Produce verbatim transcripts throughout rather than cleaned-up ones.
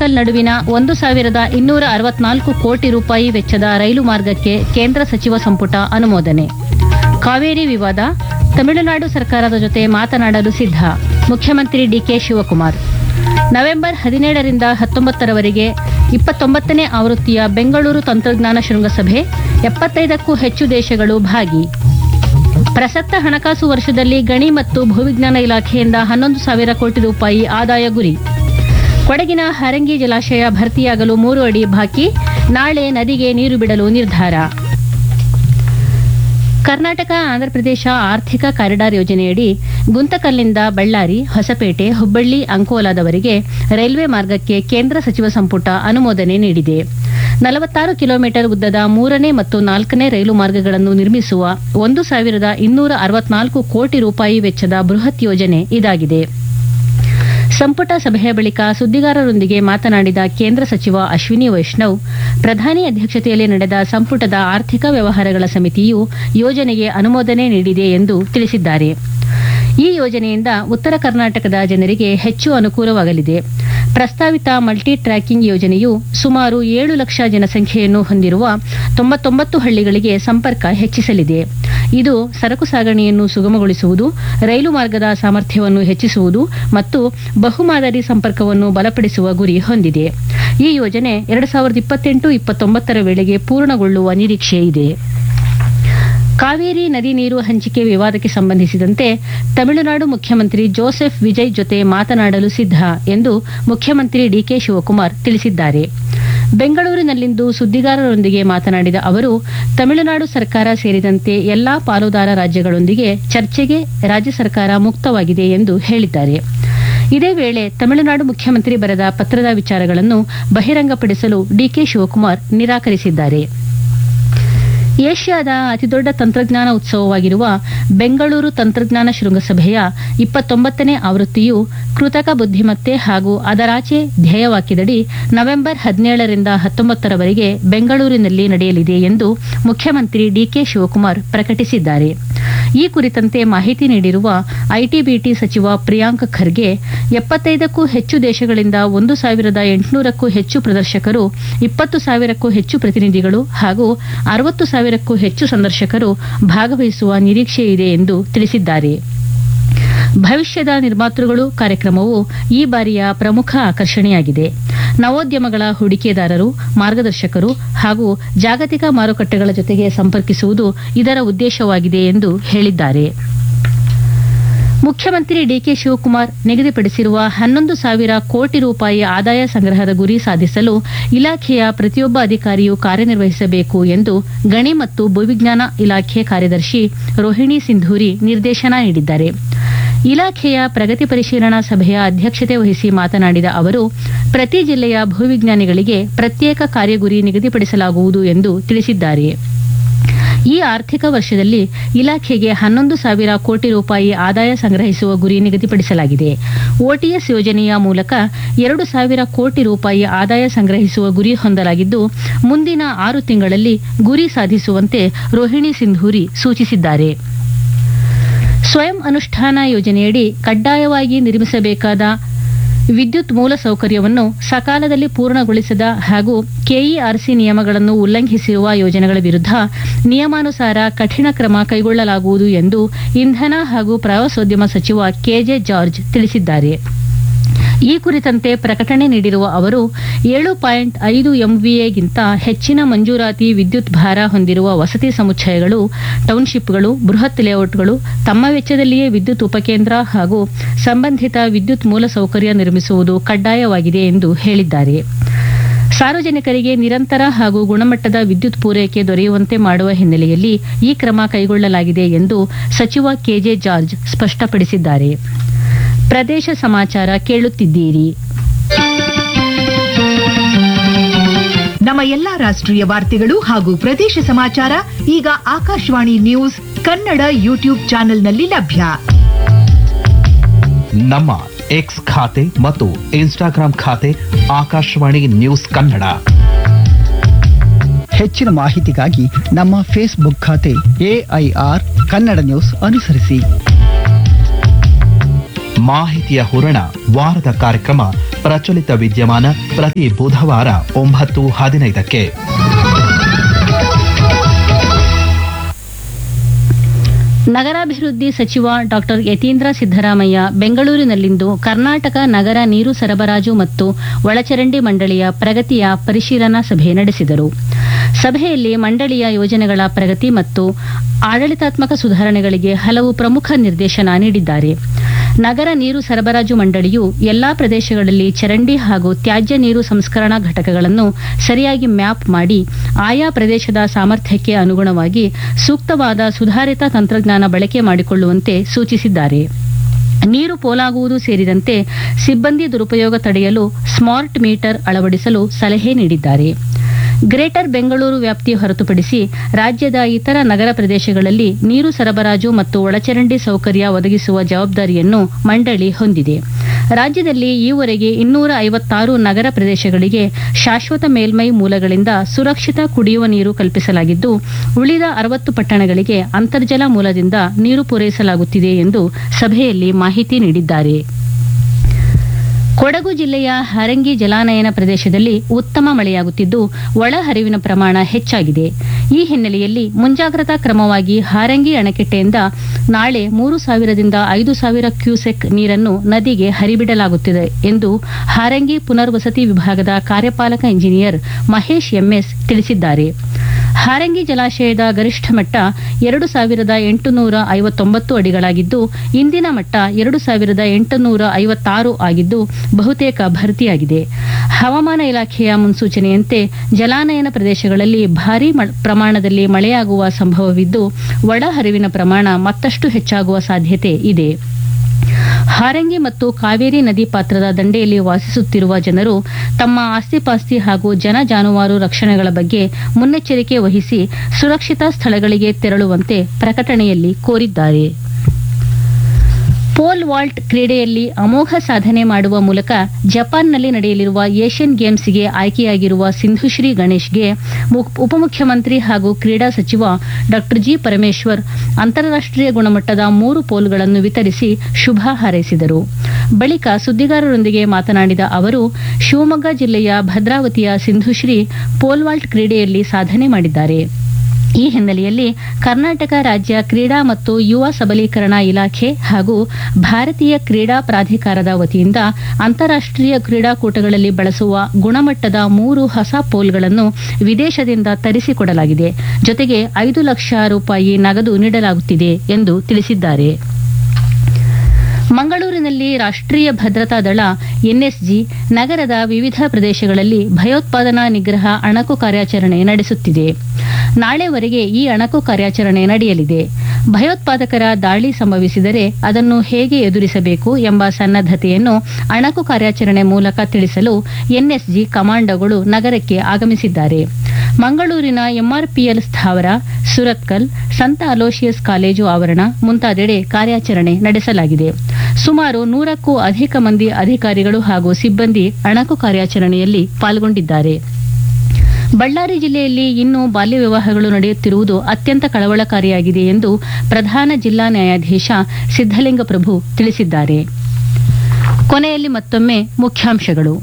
ಗುಂತಕಲ್ ನಡುವಿನ ಒಂದು ಸಾವಿರದ ಇನ್ನೂರ ಅರವತ್ನಾಲ್ಕು ಕೋಟಿ ರೂಪಾಯಿ ವೆಚ್ಚದ ರೈಲು ಮಾರ್ಗಕ್ಕೆ ಕೇಂದ್ರ ಸಚಿವ ಸಂಪುಟ ಅನುಮೋದನೆ. ಕಾವೇರಿ ವಿವಾದ, ತಮಿಳುನಾಡು ಸರ್ಕಾರದ ಜೊತೆ ಮಾತನಾಡಲು ಸಿದ್ಧ. ಮುಖ್ಯಮಂತ್ರಿ ಡಿಕೆ ಶಿವಕುಮಾರ್. ನವೆಂಬರ್ ಹದಿನೇಳರಿಂದ ಹತ್ತೊಂಬತ್ತರವರೆಗೆ ಇಪ್ಪತ್ತೊಂಬತ್ತನೇ ಆವೃತ್ತಿಯ ಬೆಂಗಳೂರು ತಂತ್ರಜ್ಞಾನ ಶೃಂಗಸಭೆ, ಎಪ್ಪತ್ತೈದಕ್ಕೂ ಹೆಚ್ಚು ದೇಶಗಳು ಭಾಗಿ. ಪ್ರಸಕ್ತ ಹಣಕಾಸು ವರ್ಷದಲ್ಲಿ ಗಣಿ ಮತ್ತು ಭೂವಿಜ್ಞಾನ ಇಲಾಖೆಯಿಂದ ಹನ್ನೊಂದು ಸಾವಿರ ಕೋಟಿ ರೂಪಾಯಿ ಆದಾಯ ಗುರಿ. ಕೊಡಗಿನ ಹಾರಂಗಿ ಜಲಾಶಯ ಭರ್ತಿಯಾಗಲು ಮೂರು ಅಡಿ ಬಾಕಿ, ನಾಳೆ ನದಿಗೆ ನೀರು ಬಿಡಲು ನಿರ್ಧಾರ. ಕರ್ನಾಟಕ ಆಂಧ್ರಪ್ರದೇಶ ಆರ್ಥಿಕ ಕಾರಿಡಾರ್ ಯೋಜನೆಯಡಿ ಗುಂತಕಲ್ನಿಂದ ಬಳ್ಳಾರಿ, ಹೊಸಪೇಟೆ, ಹುಬ್ಬಳ್ಳಿ, ಅಂಕೋಲಾದವರೆಗೆ ರೈಲ್ವೆ ಮಾರ್ಗಕ್ಕೆ ಕೇಂದ್ರ ಸಚಿವ ಸಂಪುಟ ಅನುಮೋದನೆ ನೀಡಿದೆ. ನಲವತ್ತಾರು ಕಿಲೋಮೀಟರ್ ಉದ್ದದ ಮೂರನೇ ಮತ್ತು ನಾಲ್ಕನೇ ರೈಲು ಮಾರ್ಗಗಳನ್ನು ನಿರ್ಮಿಸುವ ಒಂದು ಸಾವಿರದ ಇನ್ನೂರ ಅರವತ್ನಾಲ್ಕು ಕೋಟಿ ರೂಪಾಯಿ ವೆಚ್ಚದ ಬೃಹತ್ ಯೋಜನೆ ಇದಾಗಿದೆ. ಸಂಪುಟ ಸಭೆಯ ಬಳಿಕ ಸುದ್ದಿಗಾರರೊಂದಿಗೆ ಮಾತನಾಡಿದ ಕೇಂದ್ರ ಸಚಿವ ಅಶ್ವಿನಿ ವೈಷ್ಣವ್, ಪ್ರಧಾನಿ ಅಧ್ಯಕ್ಷತೆಯಲ್ಲಿ ನಡೆದ ಸಂಪುಟದ ಆರ್ಥಿಕ ವ್ಯವಹಾರಗಳ ಸಮಿತಿಯು ಯೋಜನೆಗೆ ಅನುಮೋದನೆ ನೀಡಿದೆ ಎಂದು ತಿಳಿಸಿದ್ದಾರೆ. ಈ ಯೋಜನೆಯಿಂದ ಉತ್ತರ ಕರ್ನಾಟಕದ ಜನರಿಗೆ ಹೆಚ್ಚು ಅನುಕೂಲವಾಗಲಿದೆ. ಪ್ರಸ್ತಾವಿತ ಮಲ್ಟಿ ಟ್ರ್ಯಾಕಿಂಗ್ ಯೋಜನೆಯು ಸುಮಾರು ಏಳು ಲಕ್ಷ ಜನಸಂಖ್ಯೆಯನ್ನು ಹೊಂದಿರುವ ತೊಂಬತ್ತೊಂಬತ್ತು ಹಳ್ಳಿಗಳಿಗೆ ಸಂಪರ್ಕ ಹೆಚ್ಚಿಸಲಿದೆ. ಇದು ಸರಕು ಸಾಗಣೆಯನ್ನು ಸುಗಮಗೊಳಿಸುವುದು, ರೈಲು ಮಾರ್ಗದ ಸಾಮರ್ಥ್ಯವನ್ನು ಹೆಚ್ಚಿಸುವುದು ಮತ್ತು ಬಹುಮಾದರಿ ಸಂಪರ್ಕವನ್ನು ಬಲಪಡಿಸುವ ಗುರಿ ಹೊಂದಿದೆ. ಈ ಯೋಜನೆ ಎರಡು ಸಾವಿರದ ಇಪ್ಪತ್ತೆಂಟು ಇಪ್ಪತ್ತೊಂಬತ್ತರ ವೇಳೆಗೆ ಪೂರ್ಣಗೊಳ್ಳುವ ನಿರೀಕ್ಷೆ ಇದೆ. ಕಾವೇರಿ ನದಿ ನೀರು ಹಂಚಿಕೆ ವಿವಾದಕ್ಕೆ ಸಂಬಂಧಿಸಿದಂತೆ ತಮಿಳುನಾಡು ಮುಖ್ಯಮಂತ್ರಿ ಜೋಸೆಫ್ ವಿಜಯ್ ಜೊತೆ ಮಾತನಾಡಲು ಸಿದ್ಧ ಎಂದು ಮುಖ್ಯಮಂತ್ರಿ ಡಿಕೆ ಶಿವಕುಮಾರ್ ತಿಳಿಸಿದ್ದಾರೆ. ಬೆಂಗಳೂರಿನಲ್ಲಿಂದು ಸುದ್ದಿಗಾರರೊಂದಿಗೆ ಮಾತನಾಡಿದ ಅವರು, ತಮಿಳುನಾಡು ಸರ್ಕಾರ ಸೇರಿದಂತೆ ಎಲ್ಲಾ ಪಾಲುದಾರ ರಾಜ್ಯಗಳೊಂದಿಗೆ ಚರ್ಚೆಗೆ ರಾಜ್ಯ ಸರ್ಕಾರ ಮುಕ್ತವಾಗಿದೆ ಎಂದು ಹೇಳಿದ್ದಾರೆ. ಇದೇ ವೇಳೆ ತಮಿಳುನಾಡು ಮುಖ್ಯಮಂತ್ರಿ ಬರೆದ ಪತ್ರದ ವಿಚಾರಗಳನ್ನು ಬಹಿರಂಗಪಡಿಸಲು ಡಿಕೆ ಶಿವಕುಮಾರ್ ನಿರಾಕರಿಸಿದ್ದಾರೆ. ಏಷ್ಯಾದ ಅತಿದೊಡ್ಡ ತಂತ್ರಜ್ಞಾನ ಉತ್ಸವವಾಗಿರುವ ಬೆಂಗಳೂರು ತಂತ್ರಜ್ಞಾನ ಶೃಂಗಸಭೆಯ ಇಪ್ಪತ್ತೊಂಬತ್ತನೇ ಆವೃತ್ತಿಯು ಕೃತಕ ಬುದ್ಧಿಮತ್ತೆ ಹಾಗೂ ಅದರಾಚೆ ಧ್ಯೇಯವಾಕ್ಯದಡಿ ನವೆಂಬರ್ ಹದಿನೇಳರಿಂದ ಹತ್ತೊಂಬತ್ತರವರೆಗೆ ಬೆಂಗಳೂರಿನಲ್ಲಿ ನಡೆಯಲಿದೆ ಎಂದು ಮುಖ್ಯಮಂತ್ರಿ ಡಿಕೆ ಶಿವಕುಮಾರ್ ಪ್ರಕಟಿಸಿದ್ದಾರೆ. ಈ ಕುರಿತಂತೆ ಮಾಹಿತಿ ನೀಡಿರುವ ಐಟಿಬಿಟಿ ಸಚಿವ ಪ್ರಿಯಾಂಕ್ ಖರ್ಗೆ, ಎಪ್ಪತ್ತೈದಕ್ಕೂ ಹೆಚ್ಚು ದೇಶಗಳಿಂದ ಒಂದು ಸಾವಿರದ ಎಂಟುನೂರಕ್ಕೂ ಹೆಚ್ಚು ಪ್ರದರ್ಶಕರು, ಇಪ್ಪತ್ತು ಸಾವಿರಕ್ಕೂ ಹೆಚ್ಚು ಪ್ರತಿನಿಧಿಗಳು ಹಾಗೂ ಅರವತ್ತು ಸಾವಿರಕ್ಕೂ ಹೆಚ್ಚು ಸಂದರ್ಶಕರು ಭಾಗವಹಿಸುವ ನಿರೀಕ್ಷೆ ಇದೆ ಎಂದು ತಿಳಿಸಿದ್ದಾರೆ. ಭವಿಷ್ಯದ ನಿರ್ಮಾತೃಗಳು ಕಾರ್ಯಕ್ರಮವು ಈ ಬಾರಿಯ ಪ್ರಮುಖ ಆಕರ್ಷಣೆಯಾಗಿದೆ. ನವೋದ್ಯಮಗಳ ಹೂಡಿಕೆದಾರರು, ಮಾರ್ಗದರ್ಶಕರು ಹಾಗೂ ಜಾಗತಿಕ ಮಾರುಕಟ್ಟೆಗಳ ಜೊತೆಗೆ ಸಂಪರ್ಕಿಸುವುದು ಇದರ ಉದ್ದೇಶವಾಗಿದೆ ಎಂದು ಹೇಳಿದ್ದಾರೆ. ಮುಖ್ಯಮಂತ್ರಿ ಡಿಕೆ ಶಿವಕುಮಾರ್ ನಿಗದಿಪಡಿಸಿರುವ ಹನ್ನೊಂದು ಸಾವಿರ ಕೋಟಿ ರೂಪಾಯಿ ಆದಾಯ ಸಂಗ್ರಹದ ಗುರಿ ಸಾಧಿಸಲು ಇಲಾಖೆಯ ಪ್ರತಿಯೊಬ್ಬ ಅಧಿಕಾರಿಯೂ ಕಾರ್ಯನಿರ್ವಹಿಸಬೇಕು ಎಂದು ಗಣಿ ಮತ್ತು ಭೂವಿಜ್ಞಾನ ಇಲಾಖೆ ಕಾರ್ಯದರ್ಶಿ ರೋಹಿಣಿ ಸಿಂಧೂರಿ ನಿರ್ದೇಶನ ನೀಡಿದ್ದಾರೆ. ಇಲಾಖೆಯ ಪ್ರಗತಿ ಪರಿಶೀಲನಾ ಸಭೆಯ ಅಧ್ಯಕ್ಷತೆ ವಹಿಸಿ ಮಾತನಾಡಿದ ಅವರು, ಪ್ರತಿ ಜಿಲ್ಲೆಯ ಭೂವಿಜ್ಞಾನಿಗಳಿಗೆ ಪ್ರತ್ಯೇಕ ಕಾರ್ಯಗುರಿ ನಿಗದಿಪಡಿಸಲಾಗುವುದು ಎಂದು ತಿಳಿಸಿದ್ದಾರೆ. ಈ ಆರ್ಥಿಕ ವರ್ಷದಲ್ಲಿ ಇಲಾಖೆಗೆ ಹನ್ನೊಂದು ಸಾವಿರ ಕೋಟಿ ರೂಪಾಯಿ ಆದಾಯ ಸಂಗ್ರಹಿಸುವ ಗುರಿ ನಿಗದಿಪಡಿಸಲಾಗಿದೆ. ಓಟಿಎಸ್ ಯೋಜನೆಯ ಮೂಲಕ ಎರಡು ಸಾವಿರ ಕೋಟಿ ರೂಪಾಯಿ ಆದಾಯ ಸಂಗ್ರಹಿಸುವ ಗುರಿ ಹೊಂದಲಾಗಿದ್ದು, ಮುಂದಿನ ಆರು ತಿಂಗಳಲ್ಲಿ ಗುರಿ ಸಾಧಿಸುವಂತೆ ರೋಹಿಣಿ ಸಿಂಧೂರಿ ಸೂಚಿಸಿದ್ದಾರೆ. ಸ್ವಯಂ ಅನುಷ್ಠಾನ ಯೋಜನೆಯಡಿ ಕಡ್ಡಾಯವಾಗಿ ನಿರ್ಮಿಸಬೇಕಾದ ವಿದ್ಯುತ್ ಮೂಲಸೌಕರ್ಯವನ್ನು ಸಕಾಲದಲ್ಲಿ ಪೂರ್ಣಗೊಳಿಸದ ಹಾಗೂ ಕೆಇಆರ್ಸಿ ನಿಯಮಗಳನ್ನು ಉಲ್ಲಂಘಿಸಿರುವ ಯೋಜನೆಗಳ ವಿರುದ್ಧ ನಿಯಮಾನುಸಾರ ಕಠಿಣ ಕ್ರಮ ಕೈಗೊಳ್ಳಲಾಗುವುದು ಎಂದು ಇಂಧನ ಹಾಗೂ ಪ್ರವಾಸೋದ್ಯಮ ಸಚಿವ ಕೆಜೆ ಜಾರ್ಜ್ ತಿಳಿಸಿದ್ದಾರೆ. ಈ ಕುರಿತಂತೆ ಪ್ರಕಟಣೆ ನೀಡಿರುವ ಅವರು, ಏಳು ಪಾಯಿಂಟ್ ಐದು ಎಂವಿಎಗಿಂತ ಹೆಚ್ಚಿನ ಮಂಜೂರಾತಿ ವಿದ್ಯುತ್ ಭಾರ ಹೊಂದಿರುವ ವಸತಿ ಸಮುಚ್ಚಯಗಳು, ಟೌನ್ಶಿಪ್ಗಳು, ಬೃಹತ್ ಲೇಔಟ್ಗಳು ತಮ್ಮ ವೆಚ್ಚದಲ್ಲಿಯೇ ವಿದ್ಯುತ್ ಉಪಕೇಂದ್ರ ಹಾಗೂ ಸಂಬಂಧಿತ ವಿದ್ಯುತ್ ಮೂಲಸೌಕರ್ಯ ನಿರ್ಮಿಸುವುದು ಕಡ್ಡಾಯವಾಗಿದೆ ಎಂದು ಹೇಳಿದ್ದಾರೆ. ಸಾರ್ವಜನಿಕರಿಗೆ ನಿರಂತರ ಹಾಗೂ ಗುಣಮಟ್ಟದ ವಿದ್ಯುತ್ ಪೂರೈಕೆ ದೊರೆಯುವಂತೆ ಮಾಡುವ ಹಿನ್ನೆಲೆಯಲ್ಲಿ ಈ ಕ್ರಮ ಕೈಗೊಳ್ಳಲಾಗಿದೆ ಎಂದು ಸಚಿವ ಕೆಜೆ ಜಾರ್ಜ್ ಸ್ಪಷ್ಟಪಡಿಸಿದ್ದಾರೆ. ಪ್ರದೇಶ ಸಮಾಚಾರ ಕೇಳುತ್ತಿದ್ದೀರಿ. ನಮ್ಮ ಎಲ್ಲಾ ರಾಷ್ಟ್ರೀಯ ವಾರ್ತೆಗಳು ಹಾಗೂ ಪ್ರದೇಶ ಸಮಾಚಾರ ಈಗ ಆಕಾಶವಾಣಿ ನ್ಯೂಸ್ ಕನ್ನಡ ಯೂಟ್ಯೂಬ್ ಚಾನೆಲ್ನಲ್ಲಿ ಲಭ್ಯ. ನಮ್ಮ ಎಕ್ಸ್ ಖಾತೆ ಮತ್ತು ಇನ್ಸ್ಟಾಗ್ರಾಂ ಖಾತೆ ಆಕಾಶವಾಣಿ ನ್ಯೂಸ್ ಕನ್ನಡ. ಹೆಚ್ಚಿನ ಮಾಹಿತಿಗಾಗಿ ನಮ್ಮ ಫೇಸ್ಬುಕ್ ಖಾತೆ ಎಐಆರ್ ಕನ್ನಡ ನ್ಯೂಸ್ ಅನುಸರಿಸಿ. ಮಾಹಿತಿಯ ಹೂರಣ ವಾರದ ಕಾರ್ಯಕ್ರಮ ಪ್ರಚಲಿತ ವಿದ್ಯಮಾನ ಪ್ರತಿ ಬುಧವಾರ ಒಂಬತ್ತು ಹದಿನೈದಕ್ಕೆ. ನಗರಾಭಿವೃದ್ಧಿ ಸಚಿವ ಡಾಕ್ಟರ್ ಯತೀಂದ್ರ ಸಿದ್ದರಾಮಯ್ಯ ಬೆಂಗಳೂರಿನಲ್ಲಿಂದು ಕರ್ನಾಟಕ ನಗರ ನೀರು ಸರಬರಾಜು ಮತ್ತು ಒಳಚರಂಡಿ ಮಂಡಳಿಯ ಪ್ರಗತಿಯ ಪರಿಶೀಲನಾ ಸಭೆ ನಡೆಸಿದರು. ಸಭೆಯಲ್ಲಿ ಮಂಡಳಿಯ ಯೋಜನೆಗಳ ಪ್ರಗತಿ ಮತ್ತು ಆಡಳಿತಾತ್ಮಕ ಸುಧಾರಣೆಗಳಿಗೆ ಹಲವು ಪ್ರಮುಖ ನಿರ್ದೇಶನ ನೀಡಿದ್ದಾರೆ. ನಗರ ನೀರು ಸರಬರಾಜು ಮಂಡಳಿಯು ಎಲ್ಲಾ ಪ್ರದೇಶಗಳಲ್ಲಿ ಚರಂಡಿ ಹಾಗೂ ತ್ಯಾಜ್ಯ ನೀರು ಸಂಸ್ಕರಣಾ ಘಟಕಗಳನ್ನು ಸರಿಯಾಗಿ ಮ್ಯಾಪ್ ಮಾಡಿ ಆಯಾ ಪ್ರದೇಶದ ಸಾಮರ್ಥ್ಯಕ್ಕೆ ಅನುಗುಣವಾಗಿ ಸೂಕ್ತವಾದ ಸುಧಾರಿತ ತಂತ್ರಜ್ಞಾನ ಬಳಕೆ ಮಾಡಿಕೊಳ್ಳುವಂತೆ ಸೂಚಿಸಿದ್ದಾರೆ. ನೀರು ಪೋಲಾಗುವುದು ಸೇರಿದಂತೆ ಸಿಬ್ಬಂದಿ ದುರುಪಯೋಗ ತಡೆಯಲು ಸ್ಮಾರ್ಟ್ ಮೀಟರ್ ಅಳವಡಿಸಲು ಸಲಹೆ ನೀಡಿದ್ದಾರೆ. ಗ್ರೇಟರ್ ಬೆಂಗಳೂರು ವ್ಯಾಪ್ತಿ ಹೊರತುಪಡಿಸಿ ರಾಜ್ಯದ ಇತರ ನಗರ ಪ್ರದೇಶಗಳಲ್ಲಿ ನೀರು ಸರಬರಾಜು ಮತ್ತು ಒಳಚರಂಡಿ ಸೌಕರ್ಯ ಒದಗಿಸುವ ಜವಾಬ್ದಾರಿಯನ್ನು ಮಂಡಳಿ ಹೊಂದಿದೆ. ರಾಜ್ಯದಲ್ಲಿ ಈವರೆಗೆ ಇನ್ನೂರ ಐವತ್ತಾರು ನಗರ ಪ್ರದೇಶಗಳಿಗೆ ಶಾಶ್ವತ ಮೇಲ್ಮೈ ಮೂಲಗಳಿಂದ ಸುರಕ್ಷಿತ ಕುಡಿಯುವ ನೀರು ಕಲ್ಪಿಸಲಾಗಿದ್ದು, ಉಳಿದ ಅರವತ್ತು ಪಟ್ಟಣಗಳಿಗೆ ಅಂತರ್ಜಲ ಮೂಲದಿಂದ ನೀರು ಪೂರೈಸಲಾಗುತ್ತಿದೆ ಎಂದು ಸಭೆಯಲ್ಲಿ ಮಾಹಿತಿ ನೀಡಿದ್ದಾರೆ. ಕೊಡಗು ಜಿಲ್ಲೆಯ ಹಾರಂಗಿ ಜಲಾನಯನ ಪ್ರದೇಶದಲ್ಲಿ ಉತ್ತಮ ಮಳೆಯಾಗುತ್ತಿದ್ದು ಒಳಹರಿವಿನ ಪ್ರಮಾಣ ಹೆಚ್ಚಾಗಿದೆ. ಈ ಹಿನ್ನೆಲೆಯಲ್ಲಿ ಮುಂಜಾಗ್ರತಾ ಕ್ರಮವಾಗಿ ಹಾರಂಗಿ ಅಣೆಕಟ್ಟೆಯಿಂದ ನಾಳೆ ಮೂರು ಸಾವಿರದಿಂದ ಐದು ಸಾವಿರ ಕ್ಯೂಸೆಕ್ ನೀರನ್ನು ನದಿಗೆ ಹರಿಬಿಡಲಾಗುತ್ತಿದೆ ಎಂದು ಹಾರಂಗಿ ಪುನರ್ವಸತಿ ವಿಭಾಗದ ಕಾರ್ಯಪಾಲಕ ಇಂಜಿನಿಯರ್ ಮಹೇಶ್ ಎಂಎಸ್ ತಿಳಿಸಿದ್ದಾರೆ. ಹಾರಂಗಿ ಜಲಾಶಯದ ಗರಿಷ್ಠ ಮಟ್ಟ ಎರಡು ಸಾವಿರದ ಎಂಟುನೂರ ಐವತ್ತೊಂಬತ್ತು ಅಡಿಗಳಾಗಿದ್ದು ಇಂದಿನ ಮಟ್ಟ ಎರಡು ಸಾವಿರದ ಎಂಟುನೂರ ಐವತ್ತಾರು ಆಗಿದ್ದು ಬಹುತೇಕ ಭರ್ತಿಯಾಗಿದೆ. ಹವಾಮಾನ ಇಲಾಖೆಯ ಮುನ್ಸೂಚನೆಯಂತೆ ಜಲಾನಯನ ಪ್ರದೇಶಗಳಲ್ಲಿ ಭಾರೀ ಪ್ರಮಾಣದಲ್ಲಿ ಮಳೆಯಾಗುವ ಸಂಭವವಿದ್ದು ಒಳಹರಿವಿನ ಪ್ರಮಾಣ ಮತ್ತಷ್ಟು ಹೆಚ್ಚಾಗುವ ಸಾಧ್ಯತೆ ಇದೆ. ಹಾರಂಗಿ ಮತ್ತು ಕಾವೇರಿ ನದಿ ಪಾತ್ರದ ದಂಡೆಯಲ್ಲಿ ವಾಸಿಸುತ್ತಿರುವ ಜನರು ತಮ್ಮ ಆಸ್ತಿಪಾಸ್ತಿ ಹಾಗೂ ಜನ ಜಾನುವಾರು ರಕ್ಷಣೆಗಳ ಬಗ್ಗೆ ಮುನ್ನೆಚ್ಚರಿಕೆ ವಹಿಸಿ ಸುರಕ್ಷಿತ ಸ್ಥಳಗಳಿಗೆ ತೆರಳುವಂತೆ ಪ್ರಕಟಣೆಯಲ್ಲಿ ಕೋರಿದ್ದಾರೆ. ಪೋಲ್ ವಾಲ್ಟ್ ಕ್ರೀಡೆಯಲ್ಲಿ ಅಮೋಘ ಸಾಧನೆ ಮಾಡುವ ಮೂಲಕ ಜಪಾನ್ನಲ್ಲಿ ನಡೆಯಲಿರುವ ಏಷ್ಯನ್ ಗೇಮ್ಸ್ಗೆ ಆಯ್ಕೆಯಾಗಿರುವ ಸಿಂಧುಶ್ರೀ ಗಣೇಶ್ಗೆ ಉಪಮುಖ್ಯಮಂತ್ರಿ ಹಾಗೂ ಕ್ರೀಡಾ ಸಚಿವ ಡಾ ಜಿ ಪರಮೇಶ್ವರ್ ಅಂತಾರಾಷ್ಟೀಯ ಗುಣಮಟ್ಟದ ಮೂರು ಪೋಲ್ಗಳನ್ನು ವಿತರಿಸಿ ಶುಭ ಹಾರೈಸಿದರು. ಬಳಿಕ ಸುದ್ದಿಗಾರರೊಂದಿಗೆ ಮಾತನಾಡಿದ ಅವರು, ಶಿವಮೊಗ್ಗ ಜಿಲ್ಲೆಯ ಭದ್ರಾವತಿಯ ಸಿಂಧುಶ್ರೀ ಪೋಲ್ ವಾಲ್ಟ್ ಕ್ರೀಡೆಯಲ್ಲಿ ಸಾಧನೆ ಮಾಡಿದ್ದಾರೆ. ಈ ಹಿನ್ನೆಲೆಯಲ್ಲಿ ಕರ್ನಾಟಕ ರಾಜ್ಯ ಕ್ರೀಡಾ ಮತ್ತು ಯುವ ಸಬಲೀಕರಣ ಇಲಾಖೆ ಹಾಗೂ ಭಾರತೀಯ ಕ್ರೀಡಾ ಪ್ರಾಧಿಕಾರದ ವತಿಯಿಂದ ಅಂತಾರಾಷ್ಟೀಯ ಕ್ರೀಡಾಕೂಟಗಳಲ್ಲಿ ಬಳಸುವ ಗುಣಮಟ್ಟದ ಮೂರು ಹೊಸ ಪೋಲ್ಗಳನ್ನು ವಿದೇಶದಿಂದ ತರಿಸಿಕೊಡಲಾಗಿದೆ. ಜೊತೆಗೆ ಐದು ಲಕ್ಷ ರೂಪಾಯಿ ನಗದು ನೀಡಲಾಗುತ್ತಿದೆ ಎಂದು ತಿಳಿಸಿದ್ದಾರೆ. ಮಂಗಳೂರಿನಲ್ಲಿ ರಾಷ್ಟ್ರೀಯ ಭದ್ರತಾ ದಳ ಎನ್ಎಸ್ಜಿ ನಗರದ ವಿವಿಧ ಪ್ರದೇಶಗಳಲ್ಲಿ ಭಯೋತ್ಪಾದನಾ ನಿಗ್ರಹ ಅಣಕು ಕಾರ್ಯಾಚರಣೆ ನಡೆಸುತ್ತಿದೆ. ನಾಳೆವರೆಗೆ ಈ ಅಣಕು ಕಾರ್ಯಾಚರಣೆ ನಡೆಯಲಿದೆ. ಭಯೋತ್ಪಾದಕರ ದಾಳಿ ಸಂಭವಿಸಿದರೆ ಅದನ್ನು ಹೇಗೆ ಎದುರಿಸಬೇಕು ಎಂಬ ಸನ್ನದ್ದತೆಯನ್ನು ಅಣಕು ಕಾರ್ಯಾಚರಣೆ ಮೂಲಕ ತಿಳಿಸಲು ಎನ್ಎಸ್ಜಿ ಕಮಾಂಡೋಗಳು ನಗರಕ್ಕೆ ಆಗಮಿಸಿದ್ದಾರೆ. ಮಂಗಳೂರಿನ ಎಂಆರ್ಪಿಎಲ್ ಸ್ಥಾವರ, ಸುರತ್ಕಲ್, ಸಂತ ಅಲೋಶಿಯಸ್ ಕಾಲೇಜು ಆವರಣ ಮುಂತಾದೆಡೆ ಕಾರ್ಯಾಚರಣೆ ನಡೆಸಲಾಗಿದೆ. ಸುಮಾರು ನೂರಕ್ಕೂ ಅಧಿಕ ಮಂದಿ ಅಧಿಕಾರಿಗಳು ಹಾಗೂ ಸಿಬ್ಬಂದಿ ಅಣಕು ಕಾರ್ಯಾಚರಣೆಯಲ್ಲಿ ಪಾಲ್ಗೊಂಡಿದ್ದಾರೆ. ಬಳ್ಳಾರಿ ಜಿಲ್ಲೆಯಲ್ಲಿ ಇನ್ನೂ ಬಾಲ್ಯ ವಿವಾಹಗಳು ನಡೆಯುತ್ತಿರುವುದು ಅತ್ಯಂತ ಕಳವಳಕಾರಿಯಾಗಿದೆ ಎಂದು ಪ್ರಧಾನ ಜಿಲ್ಲಾ ನ್ಯಾಯಾಧೀಶ ಸಿದ್ದಲಿಂಗ ಪ್ರಭು ತಿಳಿಸಿದ್ದಾರೆ. ಕೊನೆಯಲ್ಲಿ ಮತ್ತೊಮ್ಮೆ ಮುಖ್ಯಾಂಶಗಳು.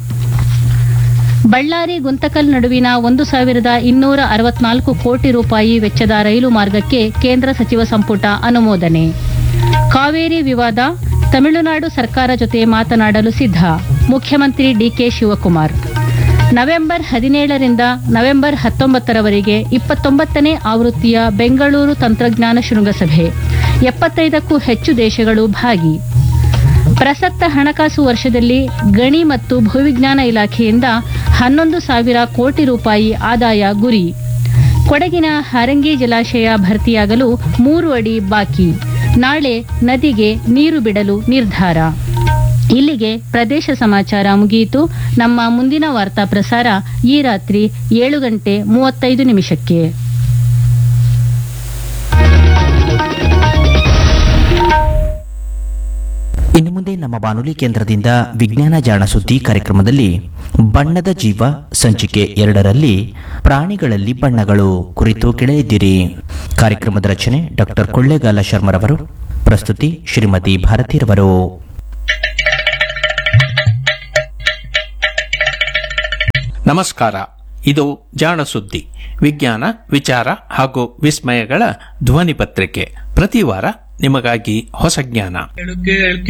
ಬಳ್ಳಾರಿ ಗುಂತಕಲ್ ನಡುವಿನ ಒಂದು ಸಾವಿರದ ಇನ್ನೂರ ಅರವತ್ನಾಲ್ಕು ಕೋಟಿ ರೂಪಾಯಿ ವೆಚ್ಚದ ರೈಲು ಮಾರ್ಗಕ್ಕೆ ಕೇಂದ್ರ ಸಚಿವ ಸಂಪುಟ ಅನುಮೋದನೆ. ಕಾವೇರಿ ವಿವಾದ, ತಮಿಳುನಾಡು ಸರ್ಕಾರ ಜೊತೆ ಮಾತನಾಡಲು ಸಿದ್ಧ, ಮುಖ್ಯಮಂತ್ರಿ ಡಿಕೆ ಶಿವಕುಮಾರ್. ನವೆಂಬರ್ ಹದಿನೇಳರಿಂದ ನವೆಂಬರ್ ಹತ್ತೊಂಬತ್ತರವರೆಗೆ ಇಪ್ಪತ್ತೊಂಬತ್ತನೇ ಆವೃತ್ತಿಯ ಬೆಂಗಳೂರು ತಂತ್ರಜ್ಞಾನ ಶೃಂಗಸಭೆ, ಎಪ್ಪತ್ತೈದಕ್ಕೂ ಹೆಚ್ಚು ದೇಶಗಳು ಭಾಗಿ. ಪ್ರಸಕ್ತ ಹಣಕಾಸು ವರ್ಷದಲ್ಲಿ ಗಣಿ ಮತ್ತು ಭೂವಿಜ್ಞಾನ ಇಲಾಖೆಯಿಂದ ಹನ್ನೊಂದು ಸಾವಿರ ಕೋಟಿ ರೂಪಾಯಿ ಆದಾಯ ಗುರಿ. ಕೊಡಗಿನ ಹಾರಂಗಿ ಜಲಾಶಯ ಭರ್ತಿಯಾಗಲು ಮೂರು ಅಡಿ ಬಾಕಿ. ನಾಳೆ ನದಿಗೆ ನೀರು ಬಿಡಲು ನಿರ್ಧಾರ. ಇಲ್ಲಿಗೆ ಪ್ರದೇಶ ಸಮಾಚಾರ ಮುಗಿಯಿತು. ನಮ್ಮ ಮುಂದಿನ ವಾರ್ತಾ ಪ್ರಸಾರ ಈ ರಾತ್ರಿ ಏಳು ಗಂಟೆ ಮೂವತ್ತೈದು ನಿಮಿಷಕ್ಕೆ. ಇನ್ನು ಮುಂದೆ ನಮ್ಮ ಬಾನುಲಿ ಕೇಂದ್ರದಿಂದ ವಿಜ್ಞಾನ ಜಾಣ ಸುದ್ದಿ ಕಾರ್ಯಕ್ರಮದಲ್ಲಿ ಬಣ್ಣದ ಜೀವ ಸಂಚಿಕೆ ಎರಡರಲ್ಲಿ ಪ್ರಾಣಿಗಳಲ್ಲಿ ಬಣ್ಣಗಳು ಕುರಿತು ಕೇಳಲಿದ್ದೀರಿ. ಕಾರ್ಯಕ್ರಮದ ರಚನೆ ಡಾಕ್ಟರ್ ಕೊಳ್ಳೇಗಾಲ ಶರ್ಮರವರು, ಪ್ರಸ್ತುತಿ ಶ್ರೀಮತಿ ಭಾರತೀರವರು. ನಮಸ್ಕಾರ. ಇದು ಜಾಣ ಸುದ್ದಿ, ವಿಜ್ಞಾನ, ವಿಚಾರ ಹಾಗೂ ವಿಸ್ಮಯಗಳ ಧ್ವನಿ ಪತ್ರಿಕೆ. ಪ್ರತಿ ವಾರ ನಿಮಗಾಗಿ ಹೊಸ ಜ್ಞಾನ.